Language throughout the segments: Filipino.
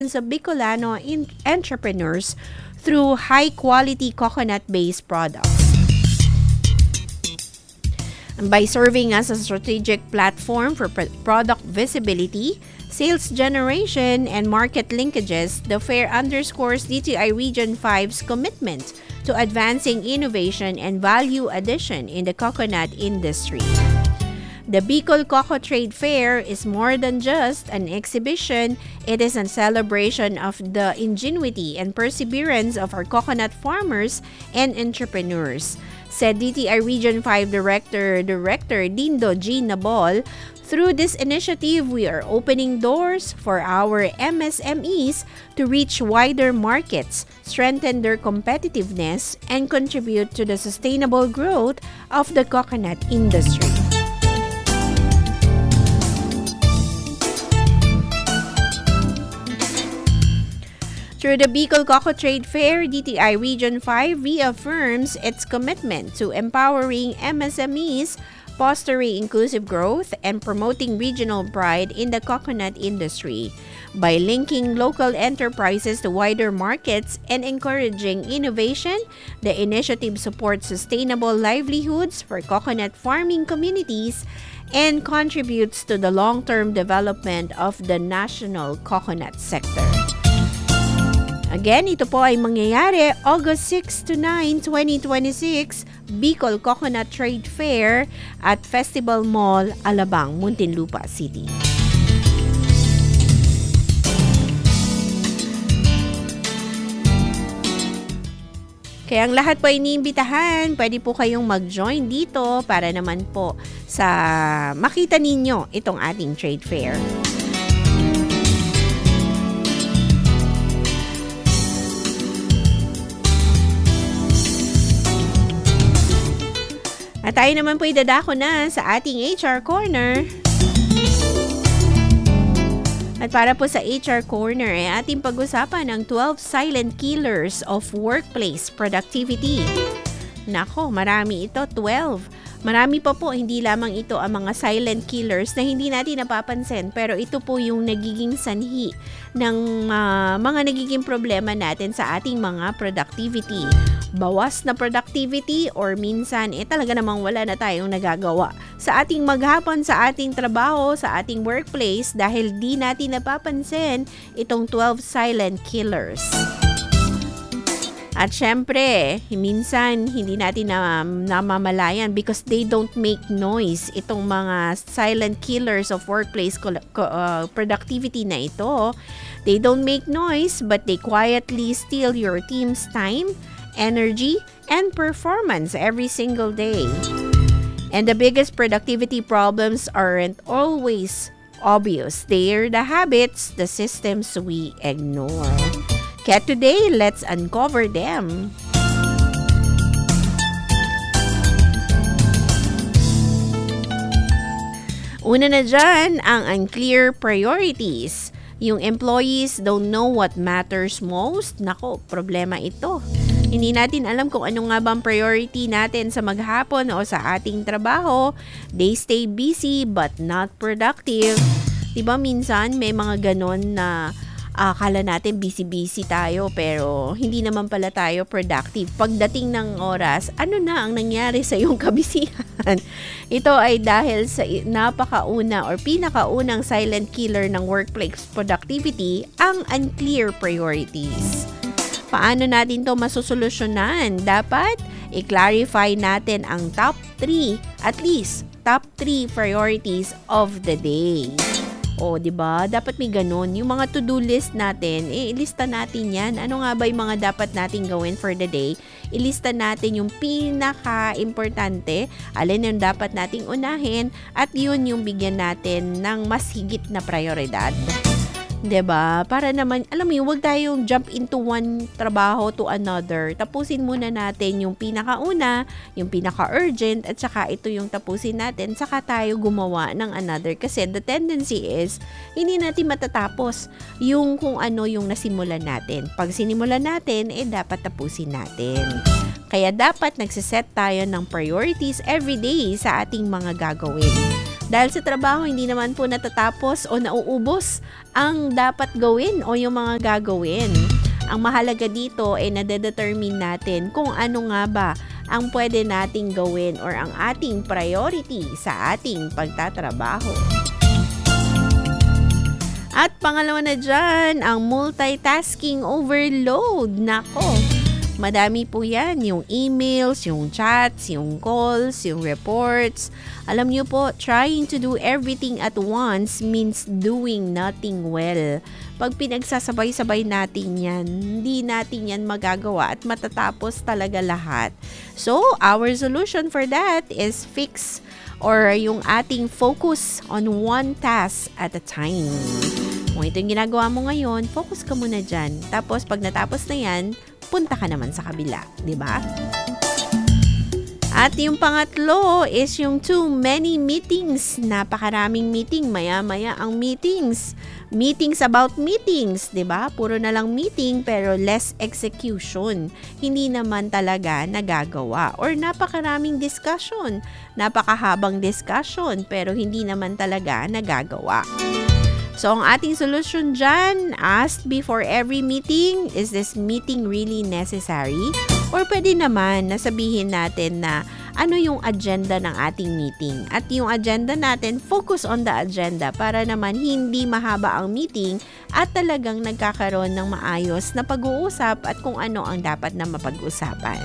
of Bicolano entrepreneurs through high-quality coconut-based products. By serving as a strategic platform for product visibility, sales generation, and market linkages, the fair underscores DTI Region 5's commitment to advancing innovation and value addition in the coconut industry. The Bicol Coco Trade Fair is more than just an exhibition. It is a celebration of the ingenuity and perseverance of our coconut farmers and entrepreneurs, said DTI Region 5 Director Dindo G. Nabol. Through this initiative, we are opening doors for our MSMEs to reach wider markets, strengthen their competitiveness, and contribute to the sustainable growth of the coconut industry. Through the Bicol Coco Trade Fair, DTI Region 5 reaffirms its commitment to empowering MSMEs, fostering inclusive growth, and promoting regional pride in the coconut industry. By linking local enterprises to wider markets and encouraging innovation, the initiative supports sustainable livelihoods for coconut farming communities and contributes to the long-term development of the national coconut sector. Again, ito po ay mangyayari August 6 to 9, 2026, Bicol Coconut Trade Fair at Festival Mall, Alabang, Muntinlupa City. Kaya ang lahat po ay iniimbitahan, pwede po kayong mag-join dito para naman po sa makita ninyo itong ating trade fair. At tayo naman po idadako na sa ating HR Corner. At para po sa HR Corner, ay ating pag-usapan ang 12 silent killers of workplace productivity. Nako, marami ito, 12. Marami pa po, hindi lamang ito ang mga silent killers na hindi natin napapansin, pero ito po yung nagiging sanhi ng mga nagiging problema natin sa ating mga productivity. Bawas na productivity or minsan talaga namang wala na tayong nagagawa sa ating maghapon, sa ating trabaho, sa ating workplace dahil di natin napapansin itong 12 silent killers. At syempre, minsan hindi natin namamalayan because they don't make noise. Itong mga silent killers of workplace productivity na ito, they don't make noise but they quietly steal your team's time, energy, and performance every single day. And the biggest productivity problems aren't always obvious. They're the habits, the systems we ignore. Kaya today, let's uncover them. Una na dyan, ang unclear priorities. Yung employees don't know what matters most. Nako, problema ito. Hindi natin alam kung ano nga bang priority natin sa maghapon o sa ating trabaho. They stay busy but not productive. Diba minsan may mga ganon na akala natin busy-busy tayo pero hindi naman pala tayo productive. Pagdating ng oras, ano na ang nangyari sa iyong kabisihan? Ito ay dahil sa napakauna or pinakaunang silent killer ng workplace productivity, ang unclear priorities. Paano natin to masusolusyonan? Dapat i-clarify natin ang top 3, at least top 3 priorities of the day. O, diba? Dapat may ganun. Yung mga to-do list natin, ilista natin yan. Ano nga ba yung mga dapat natin gawin for the day? Ilista natin yung pinaka-importante, alin yung dapat nating unahin, at yun yung bigyan natin ng mas higit na prioridad. 'Di ba? Para naman, alam mo, huwag tayong jump into one trabaho to another. Tapusin muna natin yung pinakauna, yung pinaka-urgent, at saka ito yung tapusin natin, saka tayo gumawa ng another. Kasi the tendency is, hindi natin matatapos yung kung ano yung nasimulan natin. Pag sinimulan natin, dapat tapusin natin. Kaya dapat nagsiset tayo ng priorities every day sa ating mga gagawin. Dahil sa trabaho, hindi naman po natatapos o nauubos ang dapat gawin o yung mga gagawin. Ang mahalaga dito ay nade-determine natin kung ano nga ba ang pwede nating gawin or ang ating priority sa ating pagtatrabaho. At pangalawa na dyan, ang multitasking overload. Nako, madami po yan. Yung emails, yung chats, yung calls, yung reports. Alam niyo po, trying to do everything at once means doing nothing well. Pag pinagsasabay-sabay natin yan, hindi natin yan magagawa at matatapos talaga lahat. So, our solution for that is fix or yung ating focus on one task at a time. Kung ito yung ginagawa mo ngayon, focus ka muna dyan. Tapos, pag natapos na yan, punta ka naman sa kabila, di ba? At yung pangatlo is yung too many meetings. Napakaraming meeting, maya-maya ang meetings. Meetings about meetings, 'di ba? Puro na lang meeting pero less execution. Hindi naman talaga nagagawa. Or napakaraming discussion, napakahabang discussion pero hindi naman talaga nagagawa. So, ang ating solution dyan, ask before every meeting, is this meeting really necessary? Or pwede naman na sabihin natin na ano yung agenda ng ating meeting. At yung agenda natin, focus on the agenda para naman hindi mahaba ang meeting at talagang nagkakaroon ng maayos na pag-uusap at kung ano ang dapat na mapag-usapan.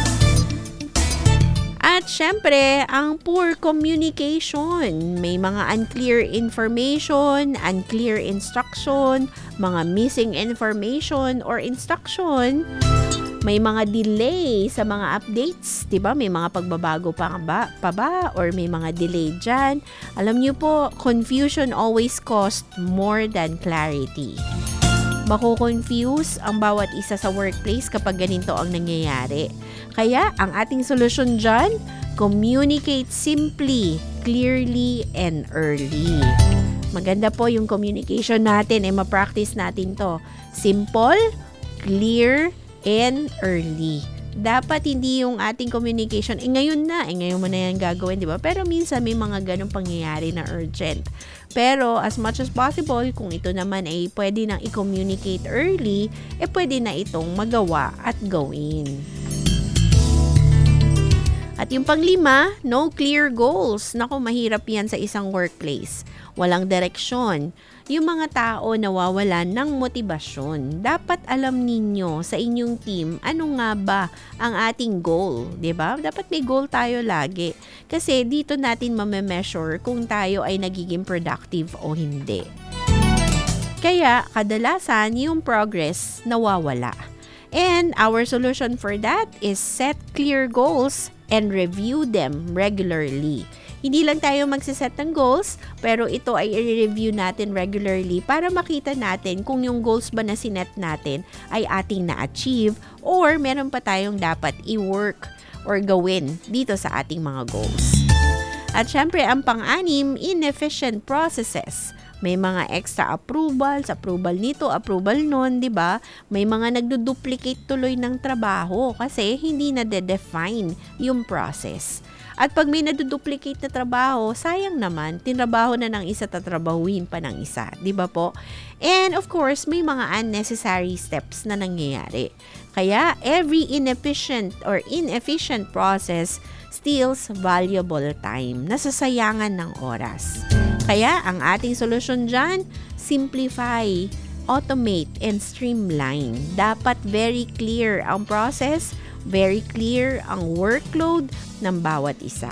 At syempre, ang poor communication. May mga unclear information, unclear instruction, mga missing information or instruction. May mga delay sa mga updates, 'di ba? May mga pagbabago pa ba or may mga delay diyan. Alam niyo po, confusion always costs more than clarity. Mako-confuse ang bawat isa sa workplace kapag ganito ang nangyayari. Kaya, ang ating solusyon dyan, communicate simply, clearly, and early. Maganda po yung communication natin, ma-practice natin to. Simple, clear, and early. Dapat hindi yung ating communication, ngayon mo na yan gagawin, di ba? Pero minsan may mga ganong pangyayari na urgent. Pero as much as possible, kung ito naman ay pwede nang i-communicate early, pwede na itong magawa at gawin. At yung panglima, no clear goals. Naku, mahirap yan sa isang workplace. Walang direksyon. Yung mga tao nawawalan ng motibasyon. Dapat alam ninyo sa inyong team, ano nga ba ang ating goal, 'di ba? Dapat may goal tayo lagi. Kasi dito natin mame-measure kung tayo ay nagiging productive o hindi. Kaya, kadalasan yung progress nawawala. And our solution for that is set clear goals and review them regularly. Hindi lang tayo magsiset ng goals, pero ito ay i-review natin regularly para makita natin kung yung goals ba na sinet natin ay ating na-achieve or meron pa tayong dapat i-work or gawin dito sa ating mga goals. At syempre, ang pang-anim, inefficient processes. May mga extra approvals, approval nito, approval nun, di ba? May mga nagduduplicate tuloy ng trabaho kasi hindi na-define yung process. At pag may naduduplicate na trabaho, sayang naman, tinrabaho na ng isa, tatrabahuin pa ng isa, di ba po? And of course, may mga unnecessary steps na nangyayari. Kaya, every inefficient process steals valuable time, nasasayangan ng oras. Kaya, ang ating solusyon dyan, simplify, automate, and streamline. Dapat very clear ang process, very clear ang workload ng bawat isa.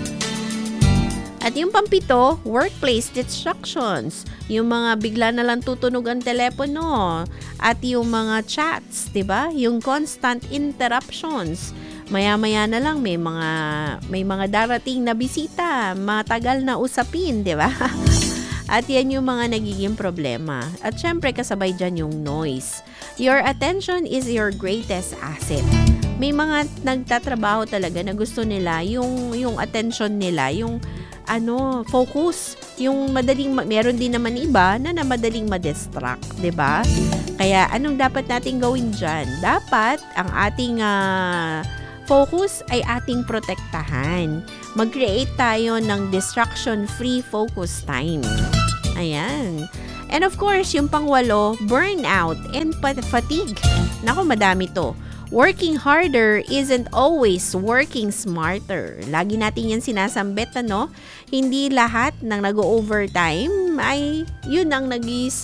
At yung pampito, workplace distractions. Yung mga bigla na lang tutunog ang telepono. At yung mga chats, 'di ba? Yung constant interruptions. Maya-maya na lang may mga darating na bisita, matagal na usapin, 'di ba? At yan yung mga nagiging problema. At syempre kasabay dyan yung noise. Your attention is your greatest asset. May mga nagtatrabaho talaga na gusto nila yung attention nila, yung focus, yung meron din naman iba na madaling ma-distract, 'di ba? Kaya anong dapat nating gawin diyan? Dapat ang ating Focus ay ating protektahan. Mag-create tayo ng distraction-free focus time. Ayan. And of course, yung pang-8, burnout and fatigue. Naku, madami to. Working harder isn't always working smarter. Lagi natin yan sinasambit, ano? Hindi lahat ng nag-overtime ay yun ang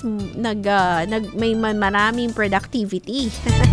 may maraming productivity.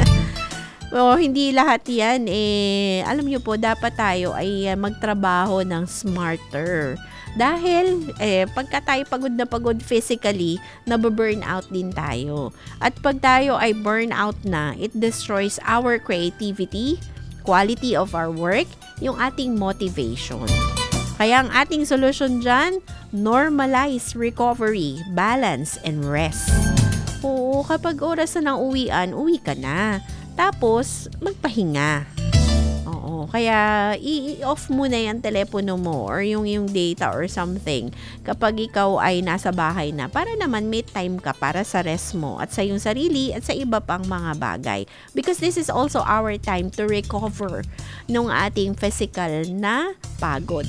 O, hindi lahat yan. Alam nyo po, dapat tayo ay magtrabaho ng smarter. Dahil, pagka tayo pagod na pagod physically, nababurn out din tayo. At pag tayo ay burn out na, it destroys our creativity, quality of our work, yung ating motivation. Kaya ang ating solution dyan, normalize recovery, balance, and rest. Oo, kapag oras na ng uwian, uwi ka na. Tapos, magpahinga. Oo, kaya i-off mo na yung telepono mo or yung data or something kapag ikaw ay nasa bahay na para naman may time ka para sa rest mo at sa iyong sarili at sa iba pang mga bagay. Because this is also our time to recover nung ating physical na pagod.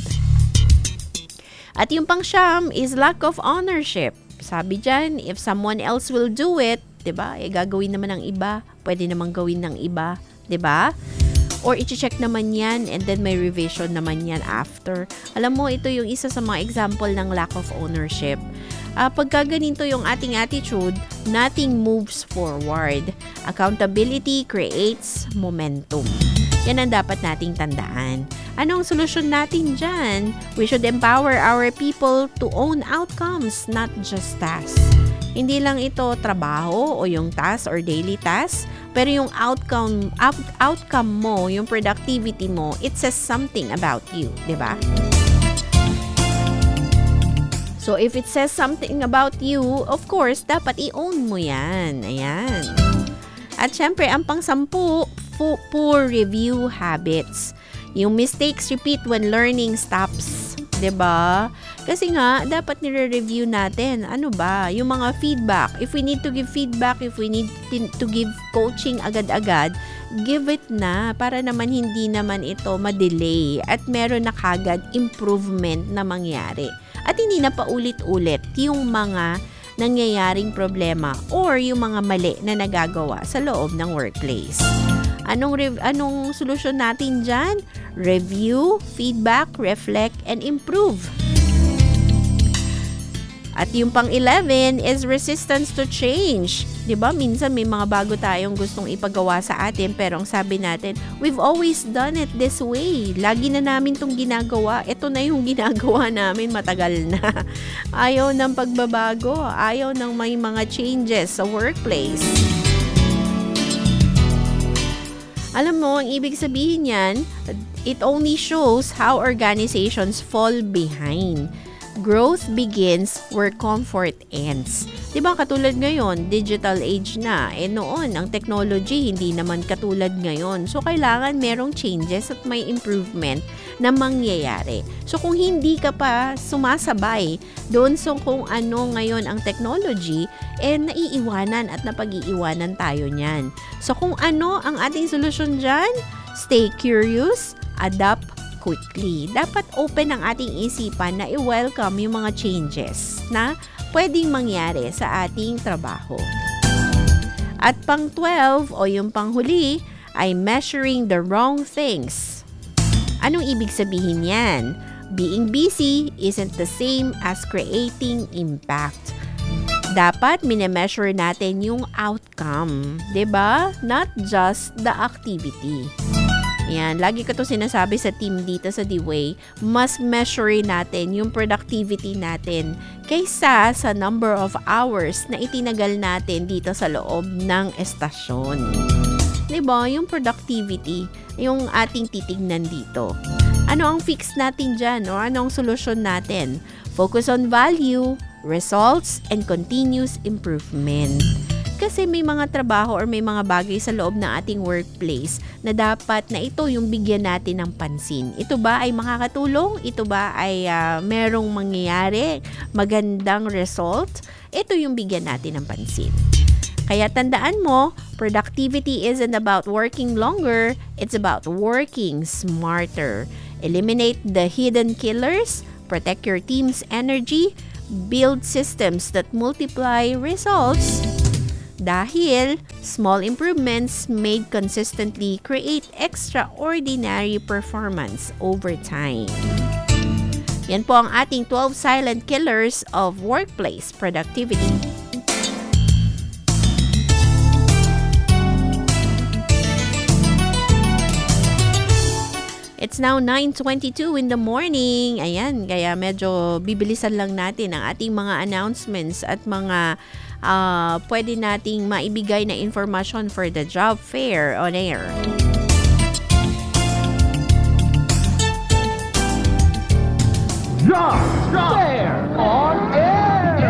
At yung pang-9 is lack of ownership. Sabi dyan, if someone else will do it, 'di ba? Gagawin naman ng iba, pwede namang gawin ng iba, 'di ba? Or i-check naman yan and then may revision naman yan after. Alam mo, ito yung isa sa mga example ng lack of ownership. Pagka ganito yung ating attitude, nothing moves forward. Accountability creates momentum. Yan ang dapat nating tandaan. Anong solusyon natin dyan? We should empower our people to own outcomes, not just tasks. Hindi lang ito trabaho o yung task or daily task, pero yung outcome mo, yung productivity mo, it says something about you, di ba? So, if it says something about you, of course, dapat i-own mo yan. Ayan. At syempre, ang pang-10, poor review habits. Yung mistakes repeat when learning stops. 'Di ba? Kasi nga, dapat nire-review natin. Ano ba? Yung mga feedback. If we need to give feedback, if we need to give coaching agad-agad, give it na para naman hindi naman ito ma-delay at meron na kagad improvement na mangyari. At hindi na paulit-ulit yung mga nangyayaring problema or yung mga mali na nagagawa sa loob ng workplace. Anong solusyon natin dyan? Review, feedback, reflect, and improve. At yung pang-11 is resistance to change. 'Di ba? Minsan may mga bago tayong gustong ipagawa sa atin pero ang sabi natin, we've always done it this way. Lagi na namin 'tong ginagawa. Ito na yung ginagawa namin matagal na. Ayaw ng pagbabago, ayaw ng may mga changes sa workplace. Alam mo, ang ibig sabihin yan, it only shows how organizations fall behind. Growth begins where comfort ends. Diba katulad ngayon, digital age na. Noon, ang technology hindi naman katulad ngayon. So, kailangan merong changes at may improvement na mangyayari. So, kung hindi ka pa sumasabay doon sa kung ano ngayon ang technology, naiiwanan at napag-iiwanan tayo niyan. So, kung ano ang ating solusyon dyan, stay curious, adapt quickly. Dapat open ang ating isipan na i-welcome yung mga changes na pwedeng mangyari sa ating trabaho. At pang-12 o yung panghuli ay measuring the wrong things. Anong ibig sabihin yan? Being busy isn't the same as creating impact. Dapat minemeasure natin yung outcome, 'di ba? Not just the activity. Yan, lagi ko to sinasabi sa team dito sa D-Way, mas measure natin yung productivity natin kaysa sa number of hours na itinagal natin dito sa loob ng estasyon. Diba? Yung productivity, yung ating titignan dito. Ano ang fix natin dyan? O ano ang solusyon natin? Focus on value, results, and continuous improvement. Kasi may mga trabaho or may mga bagay sa loob ng ating workplace na dapat na ito yung bigyan natin ng pansin. Ito ba ay makakatulong? Ito ba ay merong mangyayari? Magandang result? Ito yung bigyan natin ng pansin. Kaya tandaan mo, Productivity isn't about working longer, it's about working smarter. Eliminate the hidden killers, protect your team's energy, build systems that multiply results. Dahil small improvements made consistently create extraordinary performance over time. Yan po ang ating 12 silent killers of workplace productivity. It's now 9:22 in the morning. Ayan, kaya medyo bibilisan lang natin ang ating mga announcements at mga pwede nating maibigay na information for the job fair on air. Job Fair on Air!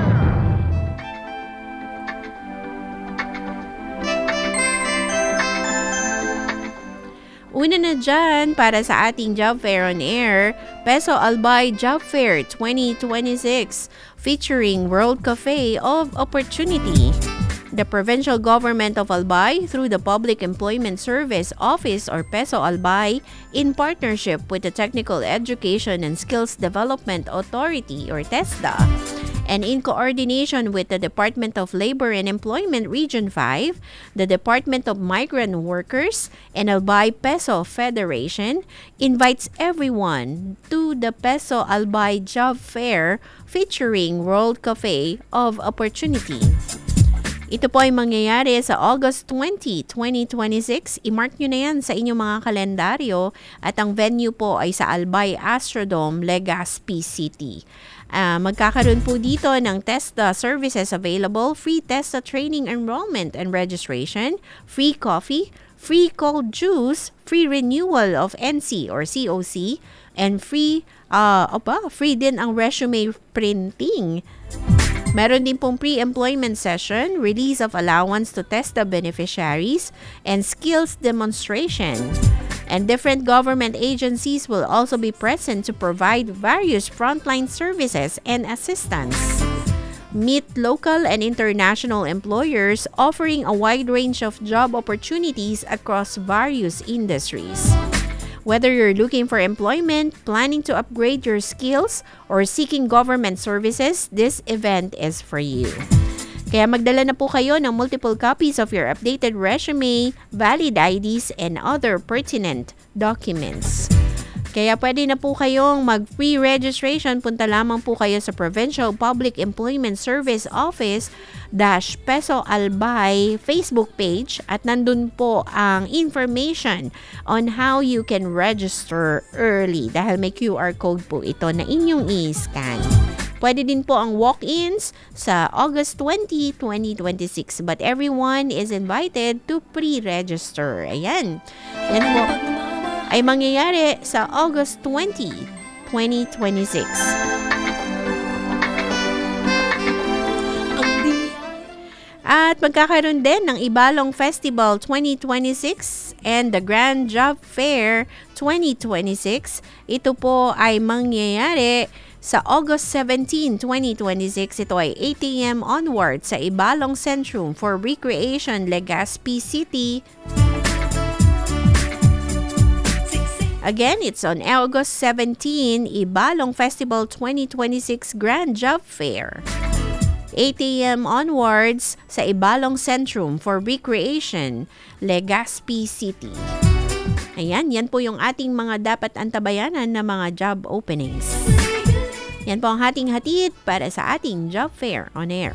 Una na dyan para sa ating Job Fair on Air, Peso Albay Job Fair 2026 featuring World Cafe of Opportunity. The provincial government of Albay through the Public Employment Service Office or Peso Albay in partnership with the Technical Education and Skills Development Authority or TESDA and in coordination with the Department of Labor and Employment Region 5, the Department of Migrant Workers, and Albay Peso Federation invites everyone to the Peso Albay Job Fair featuring World Cafe of Opportunity. Ito po ay mangyayari sa August 20, 2026. I-mark nyo na yan sa inyong mga kalendaryo at ang venue po ay sa Albay Astrodome, Legazpi City. Magkakaroon po dito ng TESDA services available, free TESDA training enrollment and registration, free coffee, free cold juice, free renewal of NC or COC, and free din ang resume printing. Meron din pong pre-employment session, release of allowance to TESDA beneficiaries, and skills demonstration. And different government agencies will also be present to provide various frontline services and assistance. Meet local and international employers offering a wide range of job opportunities across various industries. Whether you're looking for employment, planning to upgrade your skills, or seeking government services, this event is for you. Kaya magdala na po kayo ng multiple copies of your updated resume, valid IDs, and other pertinent documents. Kaya pwede na po kayong mag-free registration. Punta lamang po kayo sa Provincial Public Employment Service Office Peso Albay Facebook page at nandun po ang information on how you can register early dahil may QR code po ito na inyong i-scan. Pwede din po ang walk-ins sa August 20, 2026 but everyone is invited to pre-register. Ayan. Yan po ay mangyayari sa August 20, 2026. At magkakaroon din ng Ibalong Festival 2026 and the Grand Job Fair 2026. Ito po ay mangyayari sa August 17, 2026. Ito ay 8 a.m. onward sa Ibalong Centrum for Recreation, Legazpi City. Again, it's on August 17, Ibalong Festival 2026 Grand Job Fair. 8 a.m. onwards sa Ibalong Centrum for Recreation, Legazpi City. Ayan, yan po yung ating mga dapat antabayanan na mga job openings. Yan po ang ating hatid para sa ating Job Fair on Air.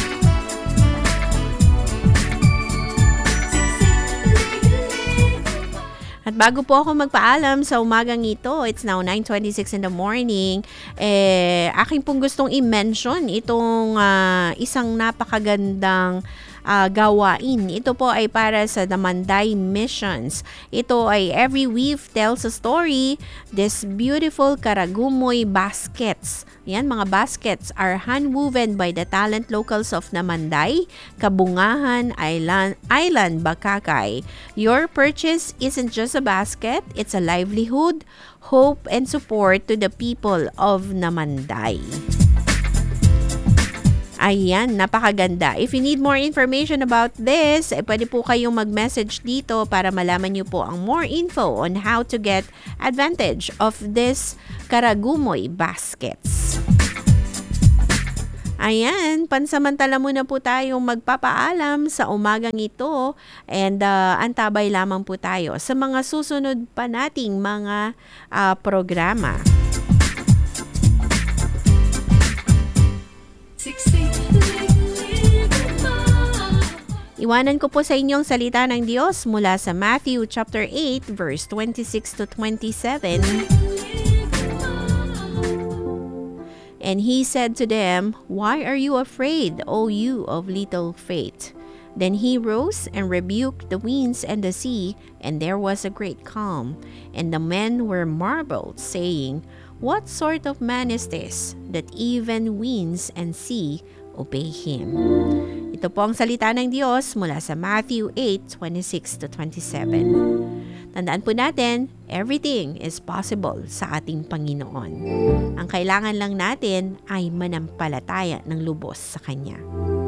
At bago po ako magpaalam sa umagang ito, it's now 9:26 in the morning, aking pong gustong i-mention itong isang napakagandang gawain. Ito po ay para sa Damanday Missions. Ito ay Every Weave Tells a Story. This beautiful Karagumoy baskets. Yan, mga baskets are hand-woven by the talent locals of Namanday, Kabungahan Island, Bakakay. Your purchase isn't just a basket, it's a livelihood, hope, and support to the people of Namanday. Ayan, napakaganda. If you need more information about this, pwede po kayong mag-message dito para malaman nyo po ang more info on how to get advantage of this Karagumoy baskets. Ayan, pansamantala muna po tayong magpapaalam sa umagang ito and antabay lamang po tayo sa mga susunod pa nating mga programa. Iwanan ko po sa inyong salita ng Diyos mula sa Matthew chapter 8 verse 26 to 27. And he said to them, "Why are you afraid, O you of little faith?" Then he rose and rebuked the winds and the sea, and there was a great calm. And the men were marveled, saying, "What sort of man is this, that even winds and sea obey him?" Ito po ang salita ng Diyos mula sa Matthew 8:26 to 27. Tandaan po natin, everything is possible sa ating Panginoon. Ang kailangan lang natin ay manampalataya ng lubos sa Kanya.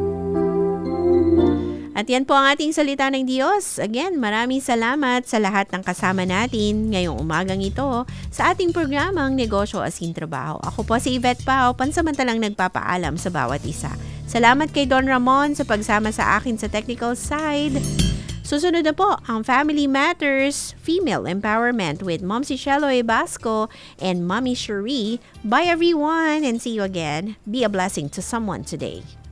At yan po ang ating salita ng Diyos. Again, maraming salamat sa lahat ng kasama natin ngayong umagang ito sa ating programang Negosyo Asin Trabaho. Ako po si Yvette Pao, pansamantalang nagpapaalam sa bawat isa. Salamat kay Don Ramon sa pagsama sa akin sa technical side. Susunod na po ang Family Matters, Female Empowerment with Mom Sheloy Basco and Mommy Cherie. Bye everyone and see you again. Be a blessing to someone today.